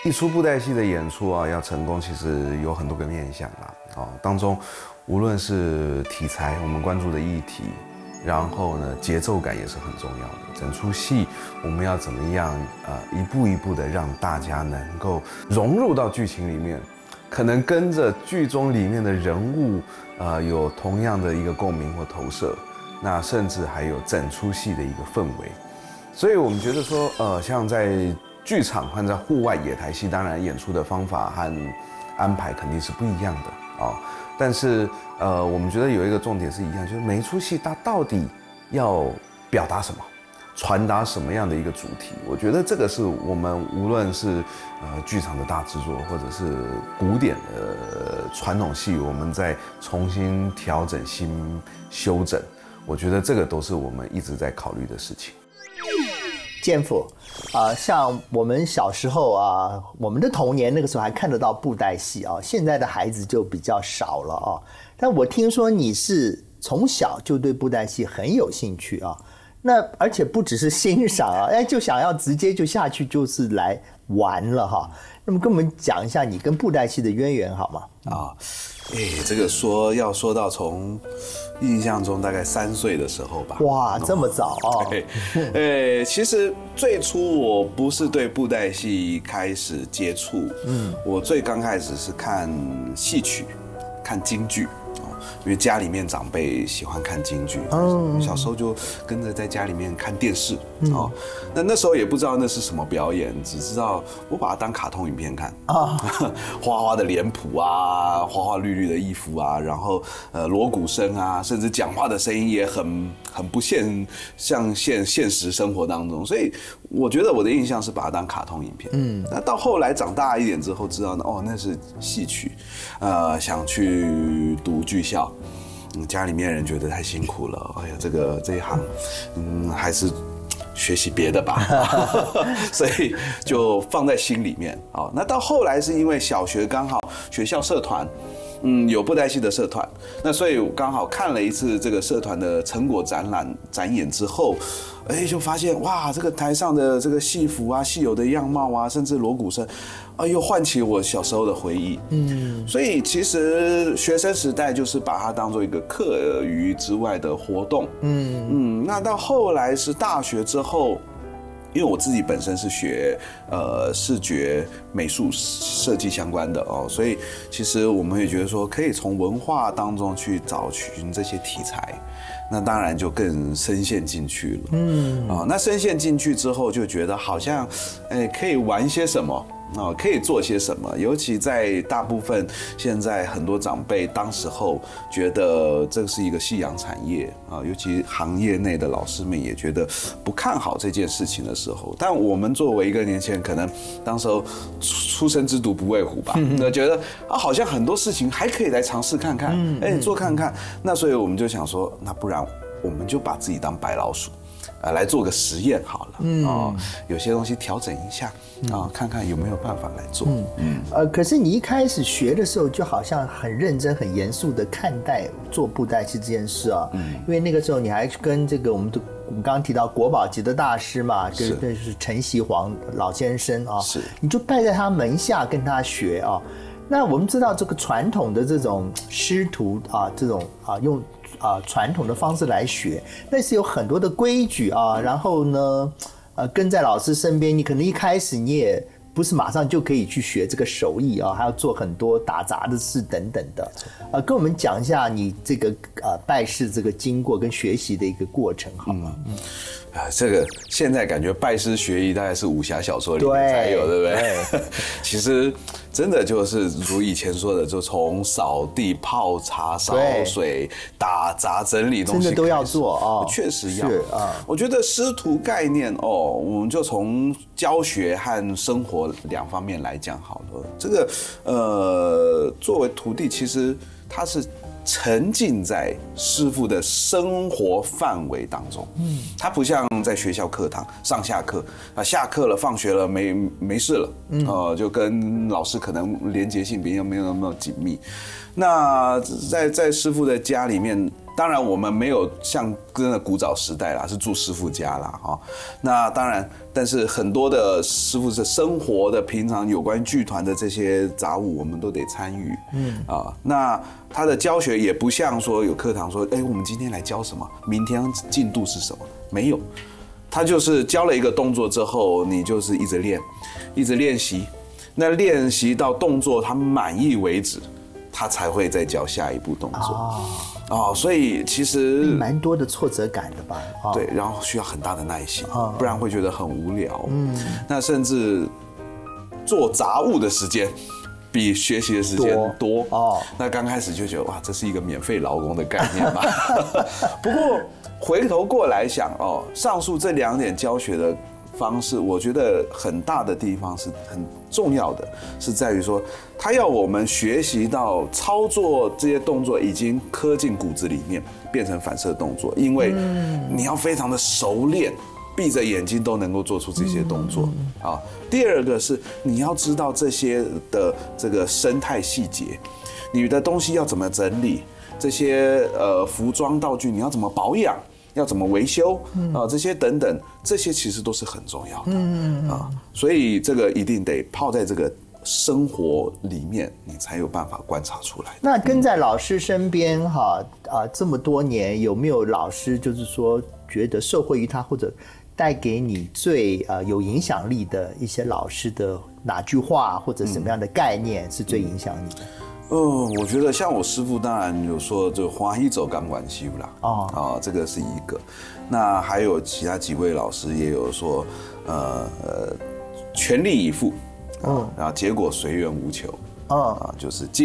一出布袋戏的演出啊，要成功，其实有很多个面向啦。当中无论是题材，我们关注的议题，然后呢，节奏感也是很重要的。整出戏我们要怎么样一步一步的让大家能够融入到剧情里面，可能跟着剧中里面的人物有同样的一个共鸣或投射，那甚至还有整出戏的一个氛围。所以我们觉得说像在剧场和在户外野台戏，当然演出的方法和安排肯定是不一样的但是我们觉得有一个重点是一样，就是每一出戏它到底要表达什么，传达什么样的一个主题。我觉得这个是我们无论是剧场的大制作，或者是古典的传统戏，我们在重新调整、新修整，我觉得这个都是我们一直在考虑的事情。 建甫像我们小时候我们的童年那个时候还看得到布袋戏现在的孩子就比较少了但我听说你是从小就对布袋戏很有兴趣那而且不只是欣赏就想要直接就下去就是来玩了那么跟我们讲一下你跟布袋戏的渊源好吗？ 这个要说到从印象中大概3岁的时候吧。 哇，这么早其实最初我不是对布袋戏开始接触，我最刚开始是看戏曲，看京剧。因为家里面长辈喜欢看京剧，小时候就跟着在家里面看电视那时候也不知道那是什么表演，只知道我把它当卡通影片看花花的脸谱花花绿绿的衣服然后锣鼓声甚至讲话的声音也很不像现实生活当中，所以我觉得我的印象是把它当卡通影片。那到后来长大一点之后知道那是戏曲，想去读剧校。家里面人觉得太辛苦了，哎呀，这一行，还是学习别的吧，所以就放在心里面。那到后来是因为小学刚好学校社团，有布袋戏的社团，那所以我刚好看了一次这个社团的成果展演之后，就发现哇，这个台上的这个戏服戏友的样貌甚至锣鼓声，又唤起我小时候的回忆。所以其实学生时代就是把它当做一个课余之外的活动。那到后来是大学之后，因为我自己本身是学视觉美术设计相关的所以其实我们也觉得说可以从文化当中去找寻这些题材，那当然就更深陷进去了。那深陷进去之后就觉得好像可以玩些什么可以做些什么，尤其在大部分现在很多长辈当时候觉得这是一个夕阳产业尤其行业内的老师们也觉得不看好这件事情的时候，但我们作为一个年轻人，可能当时候初生之犊不畏虎吧，觉得好像很多事情还可以来尝试看看，做看看，那所以我们就想说，那不然我们就把自己当白老鼠。来做个实验好了，有些东西调整一下看看有没有办法来做。 可是你一开始学的时候，就好像很认真、很严肃的看待做布袋戏这件事因为那个时候你还跟这个我们刚刚提到国宝级的大师嘛，就是陈锡煌老先生是， 你就拜在他门下跟他学那我们知道这个传统的这种师徒这种用传统的方式来学，那是有很多的规矩然后呢跟在老师身边，你可能一开始你也不是马上就可以去学这个手艺还要做很多打杂的事等等的跟我们讲一下你这个拜师这个经过跟学习的一个过程好吗？ 这个现在感觉拜师学艺大概是武侠小说里面才有，对不对？其实真的就是如以前说的，就从扫地、泡茶、烧水、打杂、整理东西， 真的都要做确实要。我觉得师徒概念我们就从教学和生活2方面来讲好了。这个作为徒弟，其实他是沉浸在师父的生活范围当中，他不像在学校课堂上下课下课了放学了没事了，就跟老师可能连结性没有那么紧密。那在师父的家里面， 当然我们没有像真的古早时代啦，是住师傅家啦哈。那当然，但是很多的师傅是生活的平常有关剧团的这些杂物，我们都得参与。那他的教学也不像说有课堂说，我们今天来教什么，明天进度是什么，没有。他就是教了一个动作之后，你就是一直练，一直练习。那练习到动作他满意为止，他才会再教下一步动作。所以其实蛮多的挫折感的吧？ 对，然后需要很大的耐心，不然会觉得很无聊。那甚至做杂物的时间比学习的时间多。那刚开始就觉得哇，这是一个免费劳工的概念嘛。不过回头过来想上述这2点教学的方式，我觉得很大的地方是很重要的，是在于说，他要我们学习到操作这些动作已经刻进骨子里面，变成反射动作，因为你要非常的熟练，闭着眼睛都能够做出这些动作啊。第二个是你要知道这些的这个生态细节，你的东西要怎么整理，这些服装道具你要怎么保养，要怎么维修这些等等，这些其实都是很重要的所以这个一定得泡在这个生活里面，你才有办法观察出来。 那跟在老师身边这么多年，有没有老师就是说觉得受惠于他，或者带给你最有影响力的一些老师的哪句话或者什么样的概念是最影响你的？ 我觉得像我师父当然有说就花一走钢管修啦，这个是一个。那还有其他几位老师也有说，全力以赴，然后结果随缘无求，就是